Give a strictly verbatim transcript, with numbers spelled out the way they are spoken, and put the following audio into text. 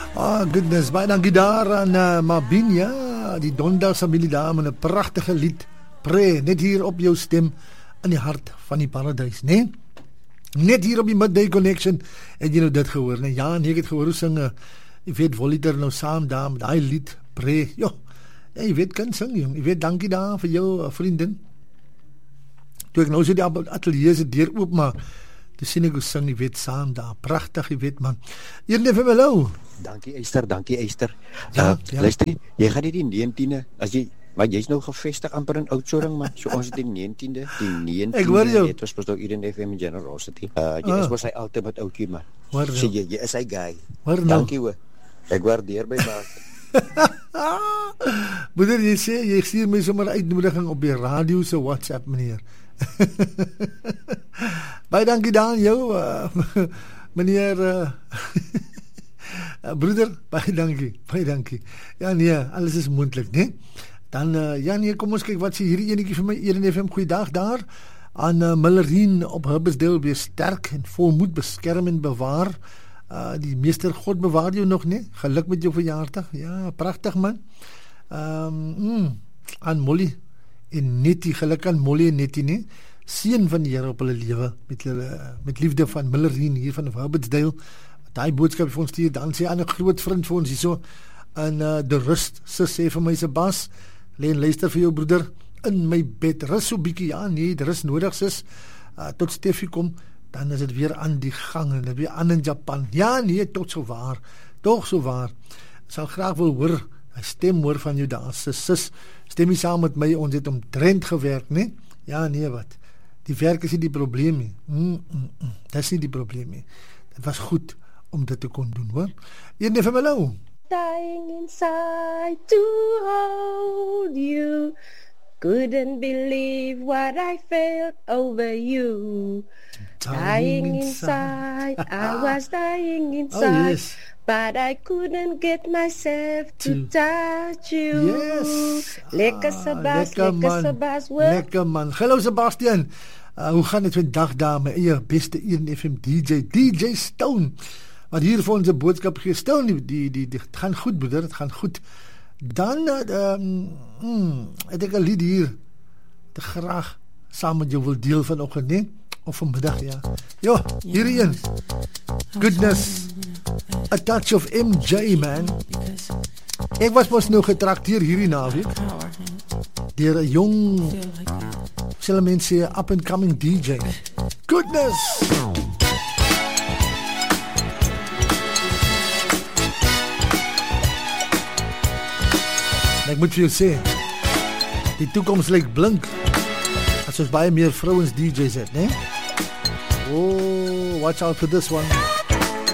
Ah, goodness, baie dankie daar aan uh, Mabin, ja, die Donda familie daar met 'n pragtige lied, Pre, net hier op jou stem in die hart van die paradys, né? Nee? Net hier op die Midday Connection het jy nou dit gehoor, né? Ja, en ek het gehoor hoe sing, uh, jy weet, Voliter nou saam daar met daai lied, Pre, jo, ja, jy weet, kan sing, jong, jy weet, dankie daar vir jou uh, vriendin. Toe ek nou so die atelier se deur oop, maar toe sien ek hoe sing, jy weet, saam daar, prachtig, jy weet, man. Hier neef my hallo. Dankie Esther, dankie Esther. Ja, uh, ja. Luister, jy gaan nie die negentiende, as jy, maar jy's nou gevestig amper in Oudtshoorn, man. So ons het die negentiende, die negentiende. Ek hoor jou. Dit was mos nou hier in F M Generosity. Uh, jy Ah. is mos hy altyd met ouetjie, man. Hoor nou. Sê jy, jy is hy guy. Hoor nou. Dankie hoor. Ek waardeer my maat. Moeder, jy sê, jy stuur my sommer uitnodiging op die radio se WhatsApp, meneer. Baie dankie daar aan jou, uh, meneer uh, broeder, baie dankie, baie dankie. Ja nee, alles is moontlik, né? Dan uh, ja nee, kom ons kyk wat sê hierdie enetjie vir my, Eden F M, goeiedag daar aan uh, Millerien op Hubbersdale, wees sterk en volmoed, beskerm en bewaar. Uh, die meester God bewaar jou nog, né? Geluk met jou verjaardag. Ja, pragtig man. Ehm um, mm, aan Molly en Nettie, geluk aan Molly en Nettie, né? Seën van die Here op hulle lewe met hulle met liefde van Millerien hier van Hubbersdale. Daai boodskap vir ons stuur, dan sê 'n groot vriend vir ons hierso in uh, die rust, sis sê vir my se bas, lê en luister vir jou broeder in my bed, rus so bietjie, ja nee, dit is nodig sis, uh, tot Steffie kom, dan is dit weer aan die gang en dit weer aan in Japan, ja nee, tot so waar, toch so waar, sal graag wil hoor, 'n stem hoor van jou daar, sis, sis, stem nie saam met my, ons het omtrent gewerk, nee, ja nee wat, die werk is nie die probleem nie, mm, mm, mm, dit is nie die probleem nie, dit was goed om dit te kon doen, hoor. Een neef my hallo. Dying inside to hold you, couldn't believe what I felt over you. Dying inside, I was dying inside, oh, yes. but I couldn't get myself to, to touch you. Yes. Lekker Sebas, lekker Sebas, hoor. Lekker man. Hallo Sebastian. Uh, hoe gaan dit vandag daar, my eie beste Eden F M D J, D J Stone, wat hier vir ons 'n boodskap gee. Stel nie, die, die, die, het gaan goed, broeder, het gaan goed. Dan, uh, um, hmm, het ek 'n lied hier, te graag saam met jou wil deel vanoggend, nee? Of vanmiddag, ja. Jo, hierdie een. Goodness. A touch of M J, man. Ek was mos nou getrakteer hierdie naweek deur 'n jong, sal mense sê, up and coming D J. Goodness. Ek moet vir jou sê, die toekoms lyk blink as ons baie meer vrouens D J's het, né? Oh, watch out for this one.